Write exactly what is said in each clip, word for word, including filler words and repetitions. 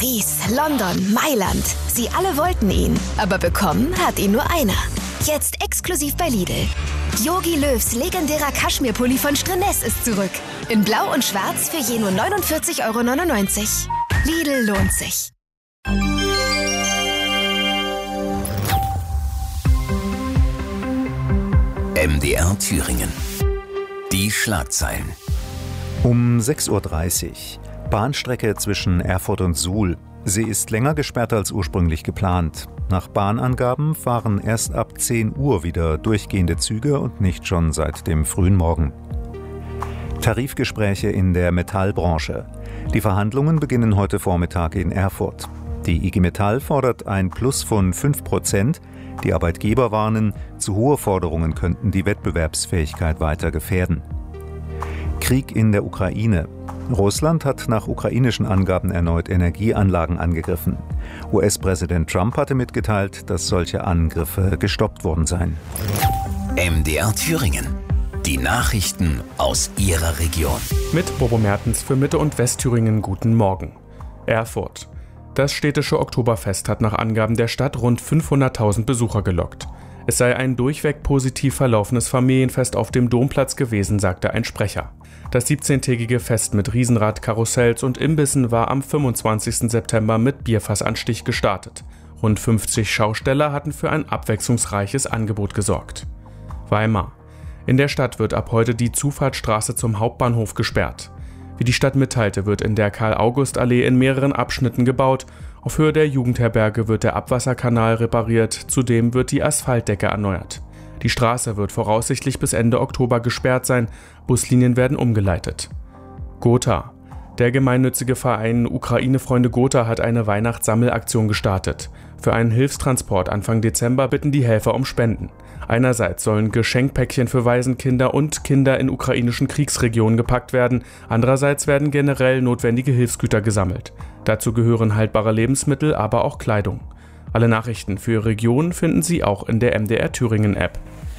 Paris, London, Mailand. Sie alle wollten ihn. Aber bekommen hat ihn nur einer. Jetzt exklusiv bei Lidl. Jogi Löws legendärer Kaschmirpulli von Strennes ist zurück. In Blau und Schwarz für je nur neunundvierzig Euro neunundneunzig. Lidl lohnt sich. M D R Thüringen. Die Schlagzeilen. Um sechs Uhr dreißig. Bahnstrecke zwischen Erfurt und Suhl. Sie ist länger gesperrt als ursprünglich geplant. Nach Bahnangaben fahren erst ab zehn Uhr wieder durchgehende Züge und nicht schon seit dem frühen Morgen. Tarifgespräche in der Metallbranche. Die Verhandlungen beginnen heute Vormittag in Erfurt. Die I G Metall fordert ein Plus von fünf Prozent. Die Arbeitgeber warnen, zu hohe Forderungen könnten die Wettbewerbsfähigkeit weiter gefährden. Krieg in der Ukraine. Russland hat nach ukrainischen Angaben erneut Energieanlagen angegriffen. U S-Präsident Trump hatte mitgeteilt, dass solche Angriffe gestoppt worden seien. M D R Thüringen. Die Nachrichten aus Ihrer Region. Mit Bobo Mertens für Mitte- und Westthüringen guten Morgen. Erfurt. Das städtische Oktoberfest hat nach Angaben der Stadt rund fünfhunderttausend Besucher gelockt. Es sei ein durchweg positiv verlaufenes Familienfest auf dem Domplatz gewesen, sagte ein Sprecher. Das siebzehntägige Fest mit Riesenrad, Karussells und Imbissen war am fünfundzwanzigsten September mit Bierfassanstich gestartet. Rund fünfzig Schausteller hatten für ein abwechslungsreiches Angebot gesorgt. Weimar. In der Stadt wird ab heute die Zufahrtsstraße zum Hauptbahnhof gesperrt. Wie die Stadt mitteilte, wird in der Karl-August-Allee in mehreren Abschnitten gebaut. Auf Höhe der Jugendherberge wird der Abwasserkanal repariert, zudem wird die Asphaltdecke erneuert. Die Straße wird voraussichtlich bis Ende Oktober gesperrt sein, Buslinien werden umgeleitet. Gotha. Der gemeinnützige Verein Ukraine-Freunde Gotha hat eine Weihnachtssammelaktion gestartet. Für einen Hilfstransport Anfang Dezember bitten die Helfer um Spenden. Einerseits sollen Geschenkpäckchen für Waisenkinder und Kinder in ukrainischen Kriegsregionen gepackt werden, andererseits werden generell notwendige Hilfsgüter gesammelt. Dazu gehören haltbare Lebensmittel, aber auch Kleidung. Alle Nachrichten für Ihre Region finden Sie auch in der M D R Thüringen App.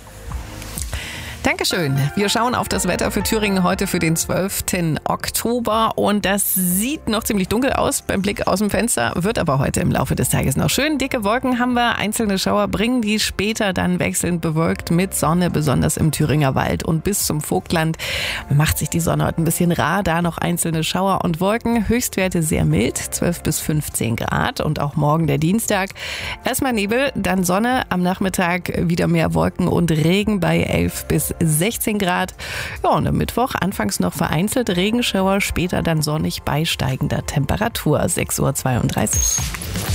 Dankeschön. Wir schauen auf das Wetter für Thüringen heute für den zwölften Oktober und das sieht noch ziemlich dunkel aus beim Blick aus dem Fenster, wird aber heute im Laufe des Tages noch schön. Dicke Wolken haben wir, einzelne Schauer bringen die später dann wechselnd bewölkt mit Sonne, besonders im Thüringer Wald und bis zum Vogtland macht sich die Sonne heute ein bisschen rar, da noch einzelne Schauer und Wolken, Höchstwerte sehr mild, zwölf bis fünfzehn Grad und auch morgen der Dienstag. Erstmal Nebel, dann Sonne, am Nachmittag wieder mehr Wolken und Regen bei elf bis sechzehn Grad. Ja, und am Mittwoch anfangs noch vereinzelt Regenschauer, später dann sonnig bei steigender Temperatur. sechs Uhr zweiunddreißig.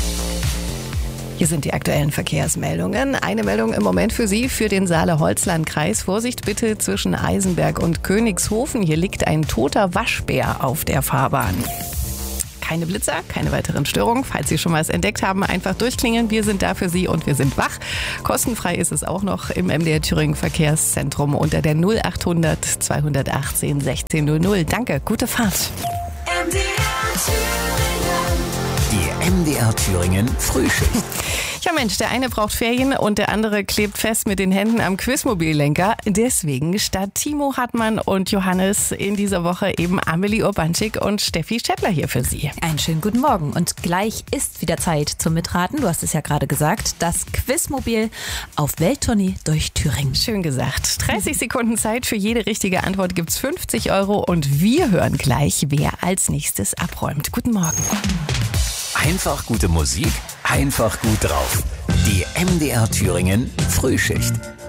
Hier sind die aktuellen Verkehrsmeldungen. Eine Meldung im Moment für Sie, für den Saale-Holzland-Kreis. Vorsicht bitte zwischen Eisenberg und Königshofen. Hier liegt ein toter Waschbär auf der Fahrbahn. Keine Blitzer, keine weiteren Störungen. Falls Sie schon was entdeckt haben, einfach durchklingeln. Wir sind da für Sie und wir sind wach. Kostenfrei ist es auch noch im M D R Thüringen Verkehrszentrum unter der null achthundert zweihundertachtzehn sechzehn null null. Danke, gute Fahrt. M D R Thüringen. Die M D R Thüringen Frühschicht. Ja Mensch, der eine braucht Ferien und der andere klebt fest mit den Händen am Quizmobillenker. Deswegen statt Timo Hartmann und Johannes in dieser Woche eben Amelie Urbanschik und Steffi Schettler hier für Sie. Einen schönen guten Morgen und gleich ist wieder Zeit zum Mitraten. Du hast es ja gerade gesagt, das Quizmobil auf Welttournee durch Thüringen. Schön gesagt. dreißig Sekunden Zeit, für jede richtige Antwort gibt's fünfzig Euro und wir hören gleich, wer als nächstes abräumt. Guten Morgen. Einfach gute Musik, einfach gut drauf. Die M D R Thüringen Frühschicht.